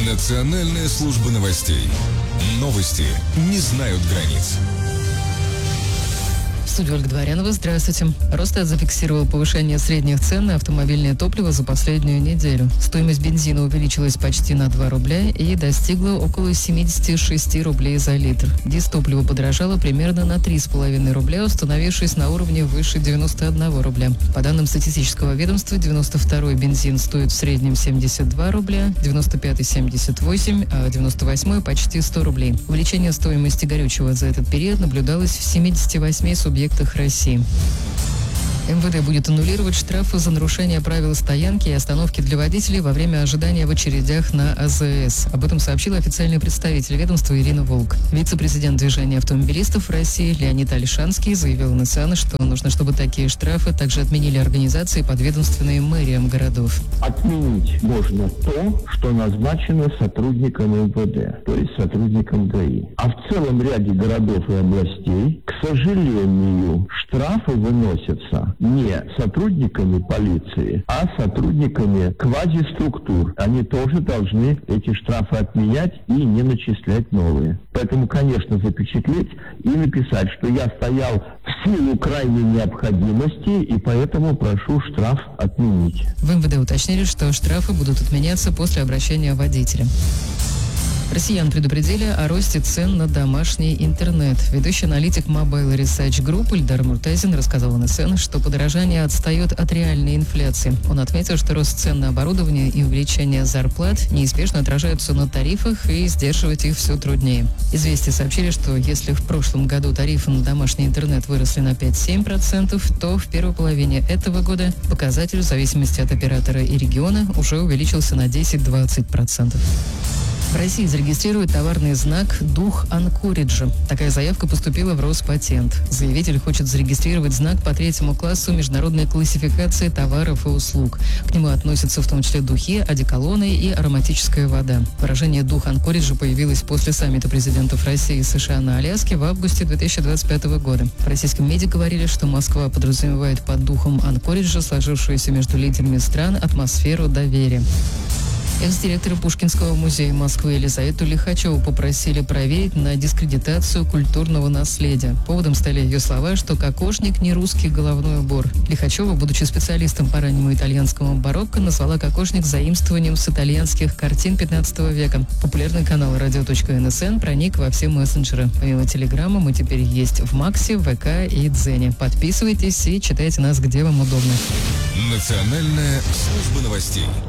Национальная служба новостей. Новости не знают границ. В студии Ольга Дворянова. Здравствуйте. Росстат зафиксировал повышение средних цен на автомобильное топливо за последнюю неделю. Стоимость бензина увеличилась почти на 2 рубля и достигла около 76 рублей за литр. Дизтопливо подорожало примерно на 3,5 рубля, установившись на уровне выше 91 рубля. По данным статистического ведомства, 92-й бензин стоит в среднем 72 рубля, 95-й 78, а 98-й почти 100 рублей. Увеличение стоимости горючего за этот период наблюдалось в 78 субъектах России. МВД будет аннулировать штрафы за нарушение правил стоянки и остановки для водителей во время ожидания в очередях на АЗС. Об этом сообщил официальный представитель ведомства Ирина Волк. Вице-президент движения автомобилистов России Леонид Ольшанский заявил на ЦИАН, что нужно, чтобы такие штрафы также отменили организации, подведомственные мэриям городов. Отменить можно то, что назначено сотрудникам МВД, то есть сотрудникам ГАИ. А в целом ряде городов и областей, к сожалению, штрафы выносятся не сотрудниками полиции, а сотрудниками квазиструктур. Они тоже должны эти штрафы отменять и не начислять новые. Поэтому, конечно, запечатлеть и написать, что я стоял в силу крайней необходимости, и поэтому прошу штраф отменить. В МВД уточнили, что штрафы будут отменяться после обращения водителя. Россиян предупредили о росте цен на домашний интернет. Ведущий аналитик Mobile Research Group Ильдар Муртазин рассказал НСН, что подорожание отстает от реальной инфляции. Он отметил, что рост цен на оборудование и увеличение зарплат неизбежно отражаются на тарифах, и сдерживать их все труднее. «Известия» сообщили, что если в прошлом году тарифы на домашний интернет выросли на 5-7%, то в первой половине этого года показатель в зависимости от оператора и региона уже увеличился на 10-20%. В России зарегистрируют товарный знак «Дух Анкориджа». Такая заявка поступила в Роспатент. Заявитель хочет зарегистрировать знак по 3-му классу международной классификации товаров и услуг. К нему относятся в том числе духи, одеколоны и ароматическая вода. Выражение «Дух Анкориджа» появилось после саммита президентов России и США на Аляске в августе 2025 года. В российском МИДе говорили, что Москва подразумевает под духом Анкориджа сложившуюся между лидерами стран атмосферу доверия. Экс-директора Пушкинского музея Москвы Елизавету Лихачеву попросили проверить на дискредитацию культурного наследия. Поводом стали ее слова, что кокошник не русский головной убор. Лихачева, будучи специалистом по раннему итальянскому барокко, назвала кокошник заимствованием с итальянских картин 15 века. Популярный канал radio.nsn проник во все мессенджеры. Помимо Телеграма мы теперь есть в Максе, ВК и Дзене. Подписывайтесь и читайте нас, где вам удобно. Национальная служба новостей.